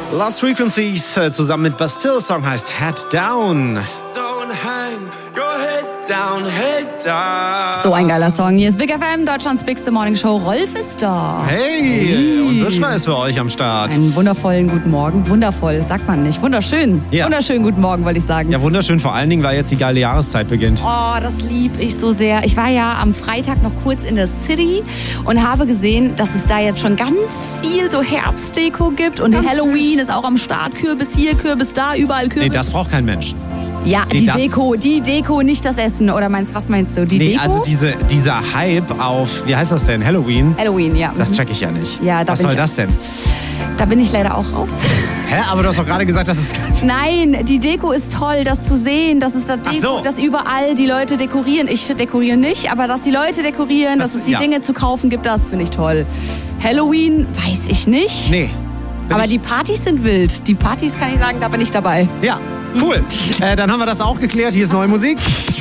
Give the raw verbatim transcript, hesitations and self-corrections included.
Lost Frequencies äh, zusammen mit Bastille. Song heißt Head Down. Don't hang your head down, head down. So ein geiler Song. Hier ist Big F M, Deutschlands bigste Morning Show. Rolf ist da. Hey, Hey. und Buschra ist für euch am Start. Einen wundervollen guten Morgen. Wundervoll, sagt man nicht. Wunderschön. Ja. Wunderschönen guten Morgen, wollte ich sagen. Ja, wunderschön, vor allen Dingen, weil jetzt die geile Jahreszeit beginnt. Oh, das lieb ich so sehr. Ich war ja am Freitag noch kurz in der City und habe gesehen, dass es da jetzt schon ganz viel so Herbstdeko gibt. Und Ganz Halloween süß. ist auch am Start. Kürbis hier, Kürbis da, überall Kürbis. Nee, das braucht kein Mensch. ja, nee, die das- Deko, die Deko, nicht das Essen. Oder meinst, was meinst du? Die Nee, Deko? also diese, dieser Hype auf, wie heißt das denn, Halloween, Halloween, ja. das Mhm. check ich ja nicht. Ja, da Was bin soll ich das denn? Da bin ich leider auch raus. Hä, aber du hast doch gerade gesagt, das ist... Nein, die Deko ist toll, das zu sehen, dass es da Deko, Ach so. dass überall die Leute dekorieren. Ich dekoriere nicht, aber dass die Leute dekorieren, Das- dass es die ja. Dinge zu kaufen gibt, das finde ich toll. Halloween weiß ich nicht, Nee. Bin aber ich- die Partys sind wild. Die Partys kann ich sagen, da bin ich dabei. Ja, cool. äh, dann haben wir das auch geklärt. Hier ist neue Musik.